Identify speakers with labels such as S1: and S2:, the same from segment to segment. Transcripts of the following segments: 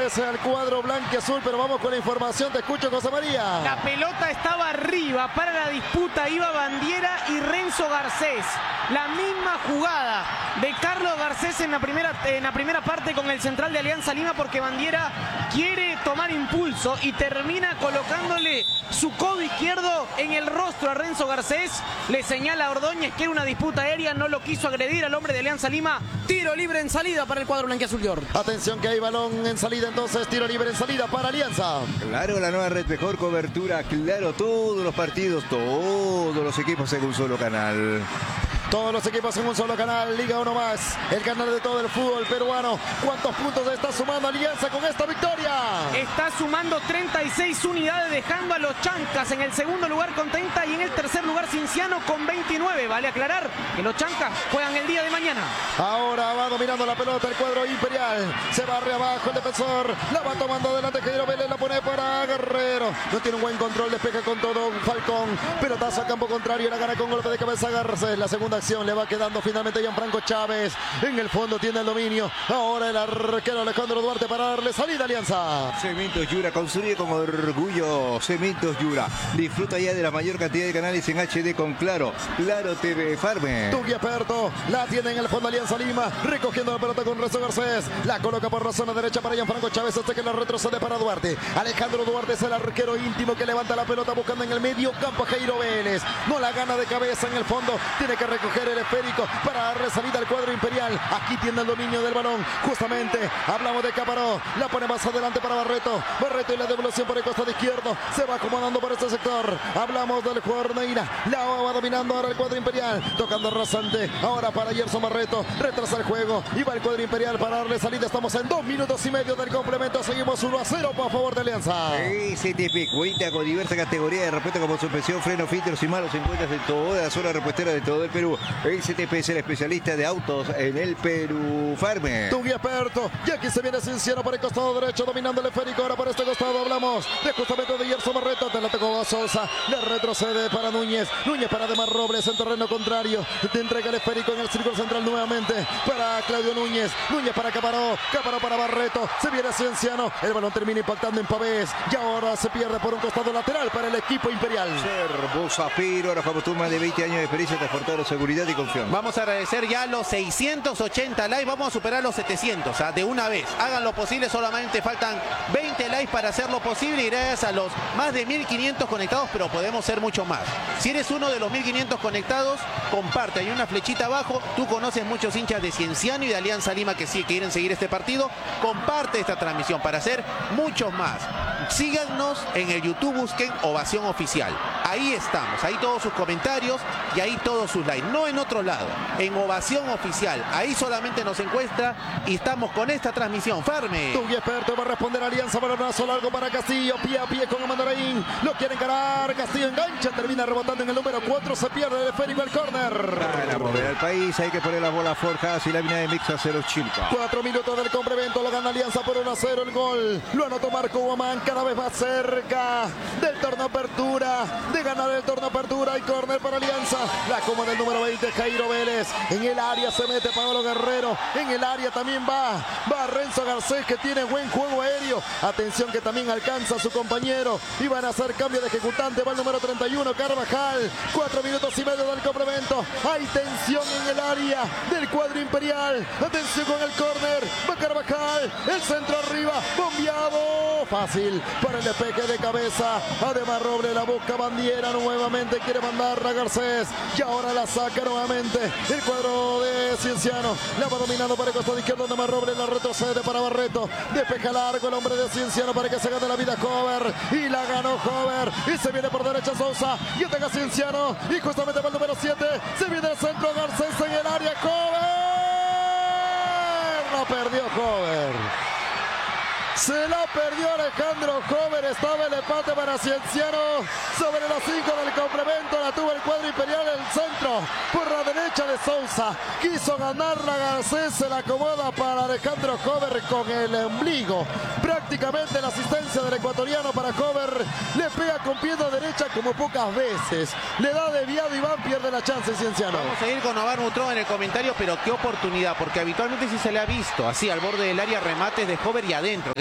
S1: favorece al cuadro blanquiazul, pero vamos con la información. Te escucho, José María.
S2: La pelota estaba arriba, para la disputa iba Bandiera y Renzo Garcés. La misma jugada de Carlos Garcés en la primera parte con el central de Alianza Lima, porque Bandiera quiere tomar impulso y termina colocándole su codo izquierdo en el rostro a Renzo Garcés. Le señala a Ordóñez que era una disputa aérea, no lo quiso agredir al hombre de Alianza Lima. Tiro libre en salida para el cuadro blanquiazul.
S1: Atención que hay balón en salida, entonces tiro libre en salida para Alianza.
S3: Claro, la nueva red, mejor cobertura, claro, todos los partidos, todos los equipos en un solo canal.
S1: Todos los equipos en un solo canal, Liga Uno Más, el canal de todo el fútbol peruano. ¿Cuántos puntos está sumando Alianza con esta victoria?
S2: Está sumando 36 unidades, dejando a los Chancas en el segundo lugar con 30 y en el tercer lugar Cienciano con 29. Vale aclarar que los Chancas juegan el día de mañana.
S1: Ahora va dominando la pelota el cuadro imperial. Se barre abajo el defensor. La va tomando adelante Jairo Vélez, la pone para Guerrero. No tiene un buen control, despeja con todo Falcón. Pelotazo a campo contrario, la gana con golpe de cabeza Garcés. La segunda acción le va quedando finalmente Gianfranco Chávez. En el fondo tiene el dominio. Ahora el arquero Alejandro Duarte para darle salida a Alianza.
S3: Cementos Yura, construye con orgullo. Cementos Yura. Disfruta ya de la mayor cantidad de canales en HD con Claro. Claro TV Farme.
S1: Tugui Esperto la tiene en el fondo Alianza Lima. Recogiendo la pelota con Renzo Garcés. La coloca por la zona derecha para Gianfranco Chávez hasta que la retrocede para Duarte. Alejandro Duarte es el arquero íntimo que levanta la pelota buscando en el medio campo a Jairo Vélez. No la gana de cabeza en el fondo. Tiene que recoger el esférico para darle salida al cuadro imperial. Aquí tiene el dominio del balón. Justamente hablamos de Caparó. La pone más adelante para Barreto. Barreto y la devolución por el costado izquierdo. Se va acomodando por este sector. Hablamos del jugador Neira. La va dominando ahora el cuadro imperial. Tocando rasante. Ahora para Gerson Barreto. Retrasa el juego. Y va el cuadro imperial para darle salida. Estamos en 2 minutos y medio del complemento. Seguimos 1-0 por favor de Alianza.
S3: STP cuenta con diversas categorías de repuesto como suspensión, freno, filtros y malos encuentros de toda la zona repostera de todo el Perú. STP es el especialista de autos en el Perú Farme.
S1: Tugui Esperto. Y aquí se viene Cienciano por el costado derecho, dominando el esférico. Ahora por este costado hablamos de justamente de Gerson Barreto. Te la tocó a Sosa. Le retrocede para Núñez. Núñez para Demar Robles en terreno contrario. Te entrega el esférico en el círculo central nuevamente para Claudio Núñez. Núñez para Caparó. Caparó para Barreto. Se viene Cienciano. El balón termina impactando en Pavés. Y ahora se pierde por un costado lateral para el equipo imperial.
S3: Servo Zafiro, ahora como tú, más de 20 años de experiencia, transportador, seguridad y confianza.
S4: Vamos a agradecer ya los 680 likes, vamos a superar los 700, de una vez. Hagan lo posible, solamente faltan 20 likes para hacer lo posible y gracias a los más de 1500 conectados, pero podemos ser mucho más. Si eres uno de los 1500 conectados, comparte, hay una flechita abajo, tú conoces muchos hinchas de Cienciano y de Alianza Lima que sí quieren seguir este partido, comparte esta transmisión para hacer muchos más. Síganos en el YouTube, busquen Ovación Oficial. Ahí estamos, ahí todos sus comentarios y ahí todos sus likes. No en otro lado, en Ovación Oficial. Ahí solamente nos encuentra y estamos con esta transmisión. Farme.
S1: Tugui Esperto va a responder a Alianza. Balonazo largo para Castillo. Pie a pie con el Mandaraín. Lo quiere encarar. Castillo engancha. Termina rebotando en el número 4. Se pierde el esférico al córner.
S3: Para mover al país hay que poner la bola forjas y la mina de Mixa 0 Chilca.
S1: 4 minutos del complemento. Lo gana Alianza por 1-0 el gol. Lo anotó Marco Guamán. Cada vez más cerca del torneo apertura. De ganar el torneo apertura. Y córner para Alianza. La coma del número 20. Jairo Vélez. En el área se mete Pablo Guerrero. En el área también va Renzo Garcés, que tiene buen juego aéreo. Atención que también alcanza a su compañero. Y van a hacer cambio de ejecutante. Va el número 31, Carvajal. 4 minutos y medio del complemento. Hay tensión en el área del cuadro imperial. Atención con el córner. Va Carvajal. El centro arriba. Bombeado. Fácil para el despeje de cabeza. Además Robles la busca Bandiera. Nuevamente quiere mandar a Garcés. Y ahora la saca nuevamente el cuadro de Cienciano. La va dominando para el costado izquierdo. Además Robles la retrocede para Barreto. Despeja largo el hombre de Cienciano para que se gane la vida Hover. Y la ganó Hover. Y se viene por derecha Sousa. Y ataca Cienciano. Y justamente para el número 7. Se viene el centro Garcés en el área. Hover. No perdió Hover. Se la perdió Alejandro Hover. Estaba el empate para Cienciano. Sobre las 5 del complemento la tuvo el cuadro imperial. El centro por la derecha de Sousa. Quiso ganarla Garcés. Se la acomoda para Alejandro Hover con el ombligo. Prácticamente la asistencia del ecuatoriano para Hover. Le pega con pierna derecha como pocas veces. Le da desviado Iván, pierde la chance Cienciano.
S4: Vamos a ir con Navarro Butrón en el comentario, pero qué oportunidad, porque habitualmente sí se le ha visto así al borde del área remates de Hover y adentro, que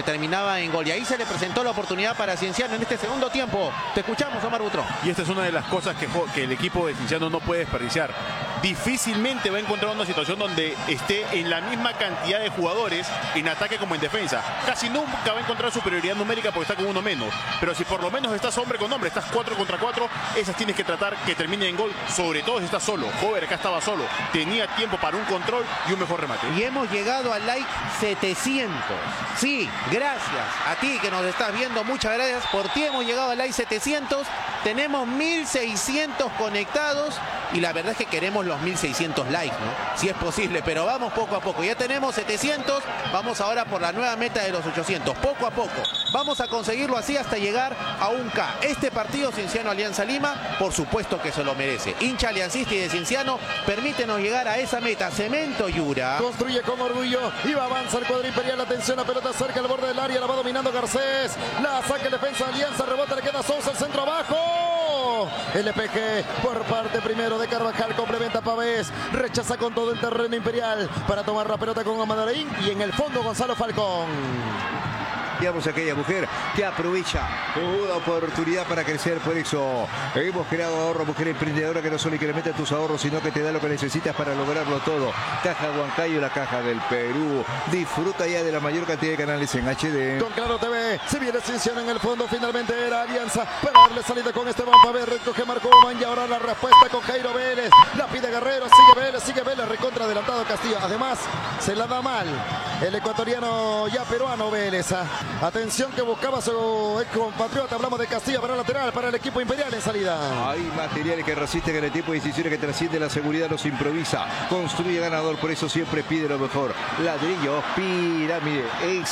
S4: que terminaba en gol. Y ahí se le presentó la oportunidad para Cienciano en este segundo tiempo. Te escuchamos, Omar Butrón.
S5: Y esta es una de las cosas que el equipo de Cienciano no puede desperdiciar. Difícilmente va a encontrar una situación donde esté en la misma cantidad de jugadores en ataque como en defensa. Casi nunca va a encontrar superioridad numérica porque está con uno menos. Pero si por lo menos estás hombre con hombre, estás 4 contra 4, esas tienes que tratar que terminen en gol, sobre todo si estás solo. Hover acá estaba solo, tenía tiempo para un control y un mejor remate.
S4: Y hemos llegado al like 700. Sí, gracias a ti que nos estás viendo, muchas gracias. Por ti hemos llegado al like 700. Tenemos 1600 conectados y la verdad es que queremos los 1600 likes, ¿no? Si es posible, pero vamos poco a poco. Ya tenemos 700, vamos ahora por la nueva meta de los 800. Poco a poco. Vamos a conseguirlo así hasta llegar a un K. Este partido Cienciano Alianza Lima, por supuesto que se lo merece. Hincha aliancista y de Cienciano, permítenos llegar a esa meta. Cemento Yura.
S1: Construye con orgullo y va a avanzar el cuadro imperial. Atención, la pelota cerca al borde del área, la va dominando Garcés. La saca el defensa de Alianza, rebota, le queda Sousa, el centro abajo. LPG por parte primero de Carvajal, complementa Pavés, rechaza con todo el terreno imperial para tomar la pelota con Amadarín y en el fondo Gonzalo Falcón.
S3: Digamos, aquella mujer que aprovecha toda oportunidad para crecer. Por eso hemos creado Ahorro Mujer Emprendedora, que no solo incrementa tus ahorros, sino que te da lo que necesitas para lograrlo todo. Caja Huancayo, la caja del Perú. Disfruta ya de la mayor cantidad de canales en HD.
S1: Con Claro TV, se viene Cienciano en el fondo, finalmente era Alianza para darle salida con Esteban Pavés, recoge Marco Oman y ahora la respuesta con Jairo Vélez. La pide Guerrero, sigue Vélez, recontra adelantado Castillo. Además, se la da mal el ecuatoriano ya peruano Vélez. Atención que buscaba su ex compatriota, hablamos de Castillo para lateral, para el equipo imperial en salida.
S3: Hay materiales que resisten en el tiempo de decisiones, que trasciende la seguridad, los improvisa, construye ganador, por eso siempre pide lo mejor. Ladrillos Pirámide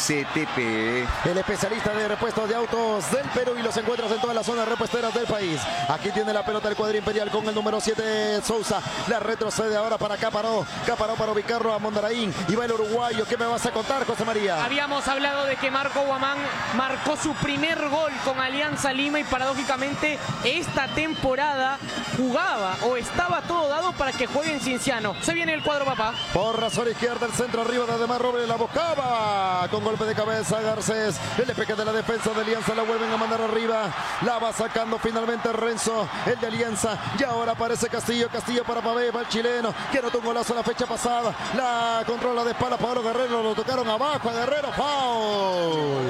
S3: STP.
S1: El especialista de repuestos de autos del Perú y los encuentras en todas las zonas repuesteras del país. Aquí tiene la pelota el cuadro imperial con el número 7 Sousa. La retrocede ahora para Caparó para ubicarlo a Mondaraín. Y va el uruguayo. ¿Qué me vas a contar, José María?
S2: Habíamos hablado de que Marco Guamán marcó su primer gol con Alianza Lima y paradójicamente esta temporada jugaba o estaba todo dado para que juegue en Cienciano. Se viene el cuadro, papá.
S1: Por razón izquierda, el centro arriba de Ademar Robles, la buscaba con golpe de cabeza Garcés. El despeje de la defensa de Alianza, la vuelven a mandar arriba. La va sacando finalmente Renzo, el de Alianza. Y ahora aparece Castillo para Pavés, va el chileno, que anotó un golazo la fecha pasada. La controla de espalda Pablo Guerrero, lo tocaron abajo a Guerrero, foul.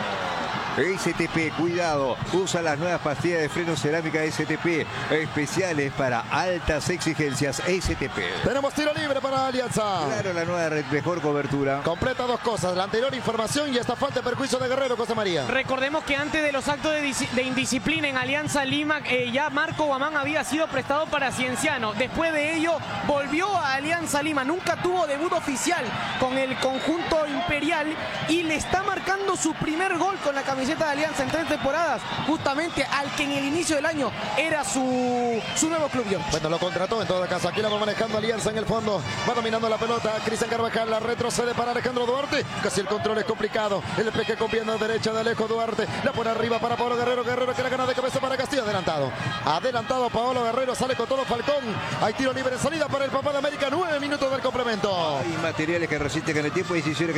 S3: STP, cuidado, usa las nuevas pastillas de freno cerámica STP, especiales para altas exigencias STP.
S1: Tenemos tiro libre para Alianza.
S3: Claro, la nueva red, mejor cobertura.
S1: Completa dos cosas, la anterior información y esta falta de perjuicio de Guerrero, José María.
S2: Recordemos que antes de los actos de indisciplina en Alianza Lima, ya Marco Guamán había sido prestado para Cienciano. Después de ello, volvió a Alianza Lima. Nunca tuvo debut oficial con el conjunto imperial y le está marcando su primer gol con la camiseta de Alianza en 3 temporadas, justamente al que en el inicio del año era su nuevo club.
S1: Bueno, lo contrató en todo caso. Aquí la va manejando Alianza en el fondo. Va dominando la pelota. Cristian Carvajal la retrocede para Alejandro Duarte. Casi el control es complicado. El despeje con pierna derecha de Alejo Duarte. La pone arriba para Pablo Guerrero. Guerrero que la gana de cabeza para Castillo. Adelantado Pablo Guerrero. Sale con todo Falcón. Hay tiro libre en salida para el Papá de América. 9 minutos del complemento.
S3: Hay materiales que resisten en el tiempo y decisiones que